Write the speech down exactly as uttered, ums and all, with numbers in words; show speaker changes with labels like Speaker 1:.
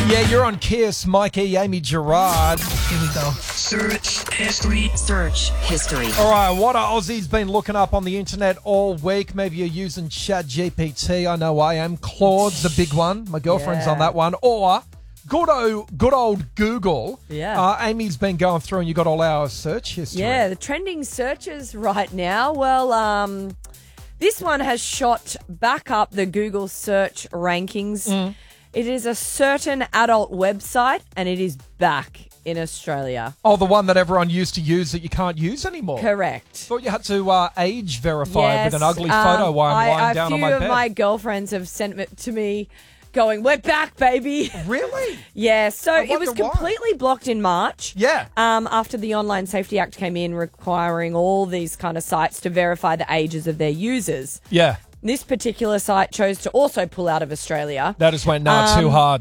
Speaker 1: Yeah, you're on Kiss, Mikey, Amy Gerard.
Speaker 2: Here we go.
Speaker 3: Search history.
Speaker 4: Search history.
Speaker 1: All right, what are Aussies been looking up on the internet all week? Maybe you're using ChatGPT. I know I am. Claude's the big one. My girlfriend's
Speaker 2: Yeah.
Speaker 1: on that one. Or good old, good old Google.
Speaker 2: Yeah.
Speaker 1: Uh, Amy's been going through and you got all our search history.
Speaker 2: Yeah, the trending searches right now. Well, um, this one has shot back up the Google search rankings.
Speaker 1: Mm.
Speaker 2: It is a certain adult website, and it is back in Australia.
Speaker 1: Oh, the one that everyone used to use that you can't use anymore.
Speaker 2: Correct.
Speaker 1: Thought you had to uh, age verify
Speaker 2: Yes,
Speaker 1: with an ugly
Speaker 2: um,
Speaker 1: photo while I'm
Speaker 2: I-
Speaker 1: lying
Speaker 2: a
Speaker 1: down on
Speaker 2: few
Speaker 1: my
Speaker 2: of
Speaker 1: bed.
Speaker 2: my girlfriends have sent it to me going, we're back, baby.
Speaker 1: Really?
Speaker 2: Yeah, so
Speaker 1: I
Speaker 2: it was
Speaker 1: wonder why.
Speaker 2: completely blocked in March.
Speaker 1: Yeah.
Speaker 2: Um, after the Online Safety Act came in, requiring all these kind of sites to verify the ages of their users.
Speaker 1: Yeah.
Speaker 2: This particular site chose to also pull out of Australia.
Speaker 1: That just went, nah,
Speaker 2: Um,
Speaker 1: too hard.